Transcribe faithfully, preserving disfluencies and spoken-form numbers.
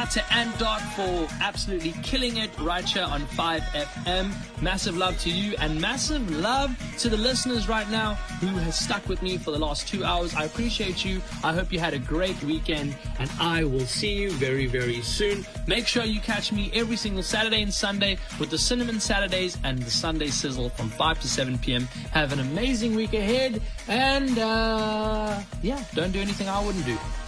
out to Ant Dot for absolutely killing it right here on five F M. Massive love to you, and massive love to the listeners right now who has stuck with me for the last two hours. I appreciate you. I hope you had a great weekend, and I will see you very, very soon. Make sure you catch me every single Saturday and Sunday with the Cinnamon Saturdays and the Sunday Sizzle from five to seven p.m. Have an amazing week ahead, and uh, yeah, don't do anything I wouldn't do.